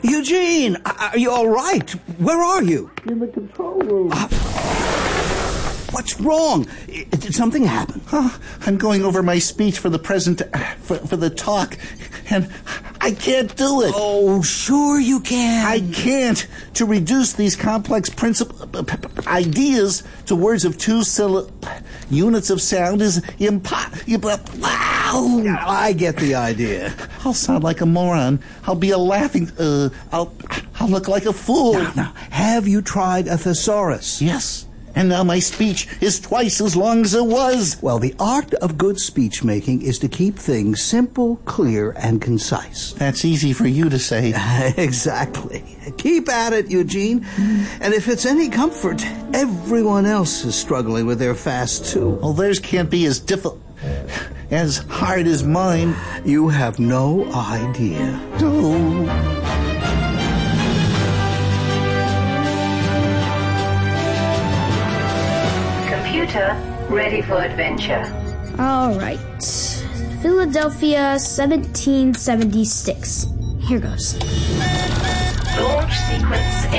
Eugene, are you all right? Where are you? In the control room. What's wrong? Did something happen? I'm going over my speech for the for the talk, and I can't do it. Oh, sure you can. I can't. To reduce these complex ideas to words of units of sound is impossible. Wow! I get the idea. I'll sound like a moron. I'll be a laughing. I'll look like a fool. Now, have you tried a thesaurus? Yes. And now my speech is twice as long as it was. Well, the art of good speech making is to keep things simple, clear, and concise. That's easy for you to say. Exactly. Keep at it, Eugene. And if it's any comfort, everyone else is struggling with their fast, too. Well, theirs can't be as as hard as mine. You have no idea. Oh. Ready for adventure. All right. Philadelphia, 1776. Here goes. Launch sequence